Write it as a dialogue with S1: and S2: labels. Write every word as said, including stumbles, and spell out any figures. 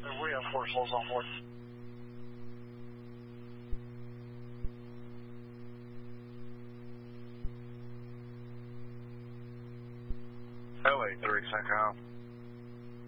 S1: we have four souls on board.
S2: Oh eight three, Central.